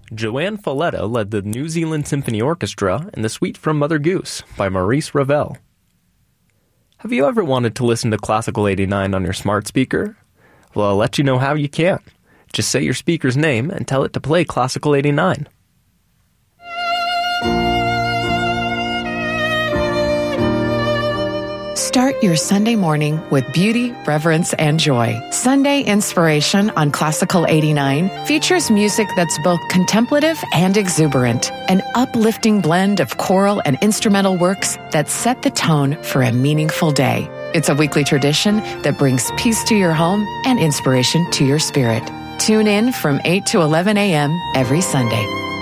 Joanne Folletta led the New Zealand Symphony Orchestra in the Suite from Mother Goose by Maurice Ravel. Have you ever wanted to listen to Classical 89 on your smart speaker? Well, I'll let you know how you can. Just say your speaker's name and tell it to play Classical 89. Start your Sunday morning with beauty, reverence, and joy. Sunday Inspiration on Classical 89 features music that's both contemplative and exuberant, an uplifting blend of choral and instrumental works that set the tone for a meaningful day. It's a weekly tradition that brings peace to your home and inspiration to your spirit. Tune in from 8 to 11 a.m. every Sunday.